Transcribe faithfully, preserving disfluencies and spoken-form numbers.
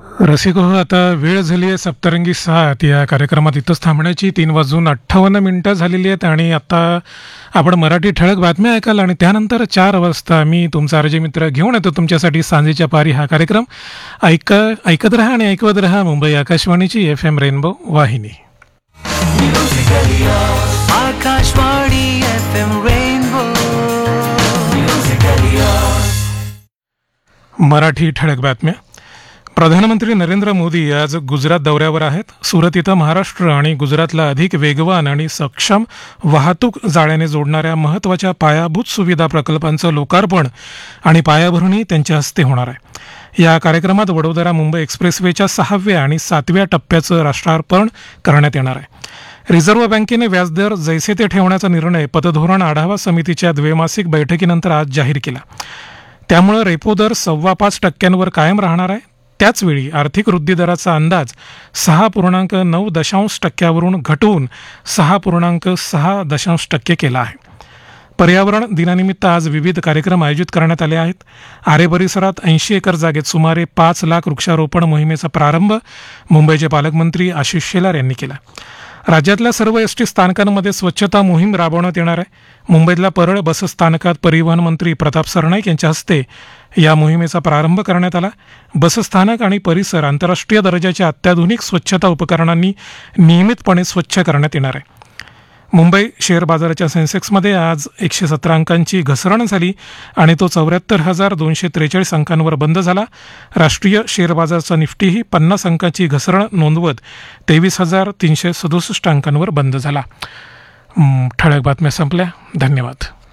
रसिको हो, आता वेळ झाली आहे सप्तरंगी सात या कार्यक्रमात इथंच थांबण्याची. तीन वाजून अठ्ठावन्न मिनटं झालेली आहेत आणि आता आपण मराठी ठळक बातम्या ऐकाल आणि त्यानंतर चार वाजता मी तुमचा आरजे मित्र घेऊन येतो तुमच्यासाठी सांजेच्या पारी हा कार्यक्रम. ऐका ऐकत राहा आणि ऐकवत राहा मुंबई आकाशवाणीची एफ एम रेनबो वाहिनी. Akashvani F M rainbow. Marathi ठळक बातम्या. प्रधानमंत्री नरेंद्र मोदी आज गुजरात दौऱ्यावर आहेत. सुरत इथं महाराष्ट्र आणि गुजरातला अधिक वेगवान आणि सक्षम वाहतूक जाळ्याने जोडणाऱ्या महत्त्वाच्या पायाभूत सुविधा प्रकल्पांचं लोकार्पण आणि पायाभरणी त्यांच्या हस्ते होणार आहे. या कार्यक्रमात वडोदरा मुंबई एक्सप्रेसवेच्या सहाव्या आणि सातव्या टप्प्याचं राष्ट्रार्पण करण्यात येणार आहे. रिझर्व्ह बँकेने व्याजदर जैसे ते ठेवण्याचा निर्णय पतधोरण आढावा समितीच्या द्वैमासिक बैठकीनंतर आज जाहीर केला. त्यामुळे रेपो दर सव्वा पाच टक्क्यांवर कायम राहणार आहे. त्याचवेळी आर्थिक वृद्धी दराचा अंदाज सहा पूर्णांक नऊ दशांश टक्क्यावरून घटवून सहा पूर्णांक सहा दशांश टक्के केला आहे. पर्यावरण दिनानिमित्त आज विविध कार्यक्रम आयोजित करण्यात आले आहेत. आरे परिसरात ऐंशी एकर जागेत सुमारे पाच लाख वृक्षारोपण मोहिमेचा प्रारंभ मुंबईचे पालकमंत्री आशिष शेलार यांनी केला. राज्यातल्या सर्व एस टी स्थानकांमध्ये स्वच्छता मोहीम राबवण्यात येणार आहे. मुंबईतल्या परळ बसस्थानकात परिवहन मंत्री प्रताप सरनाईक यांच्या हस्ते या मोहिमेचा प्रारंभ करण्यात आला. बसस्थानक आणि परिसर आंतरराष्ट्रीय दर्जाच्या अत्याधुनिक स्वच्छता उपकरणांनी नियमितपणे स्वच्छ करण्यात येणार आहे. मुंबई शेअर बाजाराच्या सेन्सेक्समध्ये आज एकशे सतरा अंकांची घसरण झाली आणि तो चौऱ्याहत्तर हजार दोनशे त्रेचाळीस अंकांवर बंद झाला. राष्ट्रीय शेअर बाजाराचा निफ्टीही पन्नास अंकाची घसरण नोंदवत तेवीस हजार तीनशे सदुसष्ट अंकांवर बंद झाला. ठळक बातम्या संपल्या. धन्यवाद.